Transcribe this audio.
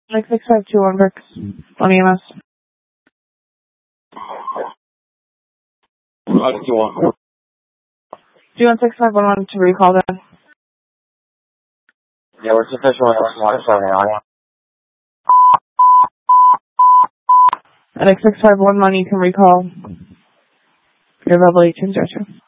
Like 6521 Bricks on EMS. What do you want? Do you want 6511 to recall that? Yeah, what's the official water starting on? At 6511 you can recall your level 18 gesture.